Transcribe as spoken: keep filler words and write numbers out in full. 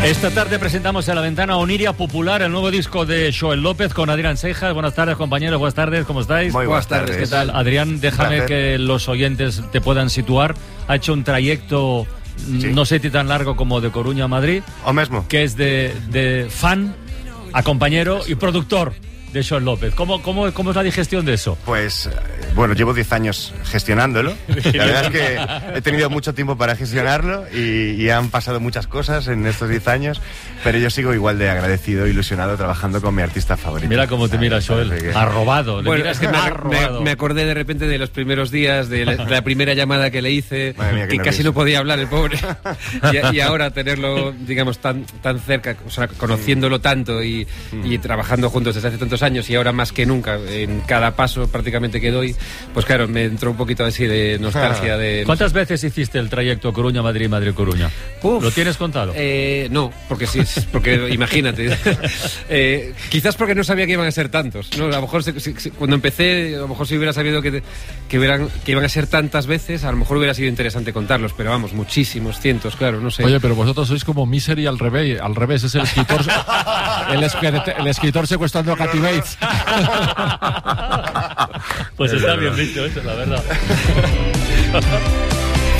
Esta tarde presentamos a la ventana Oniria Popular, el nuevo disco de Xoel López con Adrián Seijas. Buenas tardes, compañeros, buenas tardes, ¿cómo estáis? Muy buenas tardes. ¿Qué tal? Adrián, déjame que los oyentes te puedan situar. Ha hecho un trayecto, sí, no sé si tan largo como de Coruña a Madrid. O mesmo. Que es de, de fan a compañero y productor de Xoel López. ¿Cómo, cómo, ¿Cómo es la digestión de eso? Pues, bueno, llevo diez años gestionándolo. La verdad es que he tenido mucho tiempo para gestionarlo y, y han pasado muchas cosas en estos diez años, pero yo sigo igual de agradecido, ilusionado, trabajando con mi artista favorito. Mira cómo te mira, Xoel. Que... Arrobado. Bueno, es que me, me, me acordé de repente de los primeros días, de la, de la primera llamada que le hice, mía, que casi no podía hablar el pobre. Y, y ahora tenerlo, digamos, tan, tan cerca, o sea, conociéndolo tanto y, y trabajando juntos desde hace tantos años y ahora más que nunca, en cada paso prácticamente que doy, pues claro, me entró un poquito así de nostalgia. De, ¿Cuántas no sé. veces hiciste el trayecto Coruña-Madrid, Madrid-Coruña? ¿Lo tienes contado? Eh, no, porque sí, porque imagínate. eh, quizás porque no sabía que iban a ser tantos, ¿no? A lo mejor si, si, cuando empecé, a lo mejor si hubiera sabido que, que, hubieran, que iban a ser tantas veces, a lo mejor hubiera sido interesante contarlos, pero vamos, muchísimos, cientos, claro, no sé. Oye, pero vosotros sois como Misery al revés, al revés, es el escritor, el, el escritor secuestrando a Kathy Bates. Pues está bien dicho eso, la verdad.